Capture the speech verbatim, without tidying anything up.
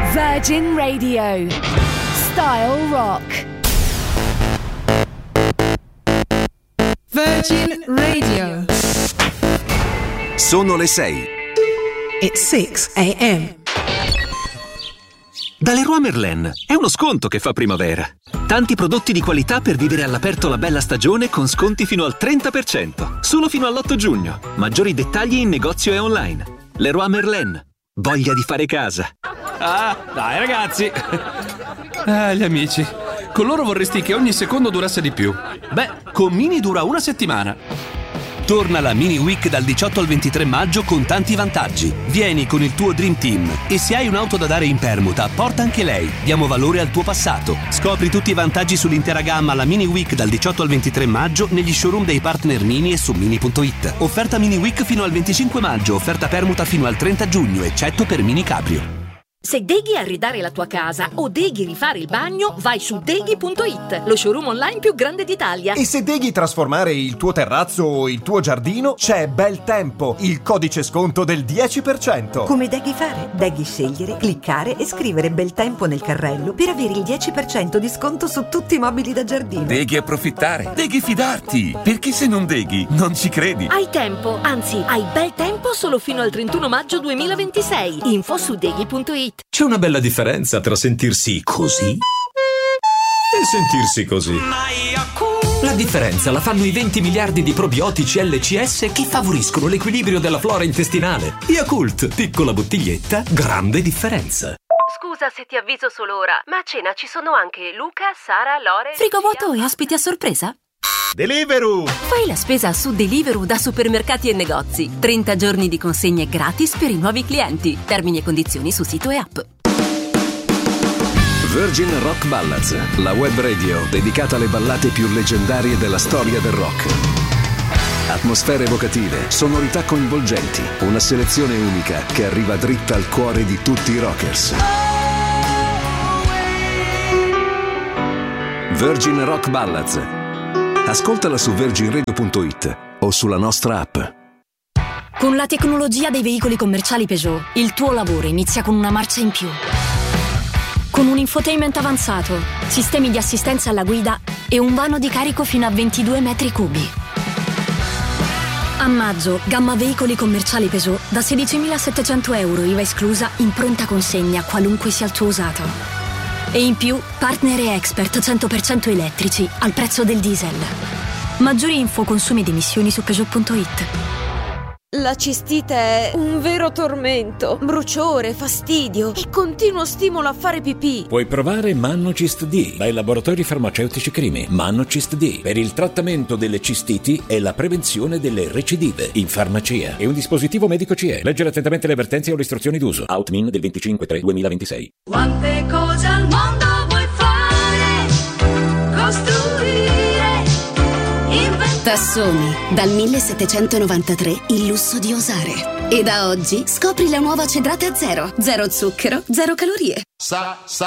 Virgin Radio. Style Rock. Virgin Radio. Sono le sei. It's six a.m. Da Leroy Merlin è uno sconto che fa primavera. Tanti prodotti di qualità per vivere all'aperto la bella stagione con sconti fino al trenta per cento. Solo fino all'otto giugno. Maggiori dettagli in negozio e online. Leroy Merlin. Voglia di fare casa. Ah, dai ragazzi. Ah, gli amici. Con loro vorresti che ogni secondo durasse di più. Beh, con Mini dura una settimana. Torna la Mini Week dal diciotto al ventitré maggio con tanti vantaggi. Vieni con il tuo Dream Team e se hai un'auto da dare in permuta, porta anche lei. Diamo valore al tuo passato. Scopri tutti i vantaggi sull'intera gamma alla Mini Week dal diciotto al ventitré maggio negli showroom dei partner Mini e su mini punto it. Offerta Mini Week fino al venticinque maggio, offerta permuta fino al trenta giugno, eccetto per Mini Cabrio. Se deghi arredare la tua casa o deghi rifare il bagno, vai su deghi punto it, lo showroom online più grande d'Italia. E se deghi trasformare il tuo terrazzo o il tuo giardino, c'è Bel Tempo, il codice sconto del dieci per cento. Come deghi fare? Deghi scegliere, cliccare e scrivere Bel Tempo nel carrello per avere il dieci per cento di sconto su tutti i mobili da giardino. Deghi approfittare, deghi fidarti, perché se non deghi non ci credi. Hai tempo, anzi hai bel tempo solo fino al trentuno maggio duemilaventisei. Info su deghi punto it. C'è una bella differenza tra sentirsi così e sentirsi così. La differenza la fanno i venti miliardi di probiotici L C S che favoriscono l'equilibrio della flora intestinale. Yakult, piccola bottiglietta, grande differenza. Scusa se ti avviso solo ora, ma a cena ci sono anche Luca, Sara, Lore... Frigo vuoto e ospiti a sorpresa? Deliveroo! Fai la spesa su Deliveroo da supermercati e negozi. trenta giorni di consegne gratis per i nuovi clienti. Termini e condizioni su sito e app. Virgin Rock Ballads, la web radio dedicata alle ballate più leggendarie della storia del rock. Atmosfere evocative, sonorità coinvolgenti, una selezione unica che arriva dritta al cuore di tutti i rockers. Virgin Rock Ballads. Ascoltala su virgin radio punto it o sulla nostra app. Con la tecnologia dei veicoli commerciali Peugeot, il tuo lavoro inizia con una marcia in più. Con un infotainment avanzato, sistemi di assistenza alla guida e un vano di carico fino a ventidue metri cubi. A maggio, gamma veicoli commerciali Peugeot da sedicimilasettecento euro I V A esclusa in pronta consegna, qualunque sia il tuo usato. E in più, partner e expert cento per cento elettrici al prezzo del diesel. Maggiori info, consumi ed emissioni su Peugeot punto it. La cistite è un vero tormento. Bruciore, fastidio e continuo stimolo a fare pipì. Puoi provare Mannocist D dai laboratori farmaceutici Crimi. Mannocist D per il trattamento delle cistiti e la prevenzione delle recidive in farmacia. È un dispositivo medico C E. Leggere attentamente le avvertenze o le istruzioni d'uso. Outmin del venticinque tre duemilaventisei. Quante cose al mondo vuoi fare? Costruire, inventare. Tassoni, dal millesettecentonovantatré il lusso di osare. E da oggi scopri la nuova cedrata zero. Zero zucchero, zero calorie. Sa, sa.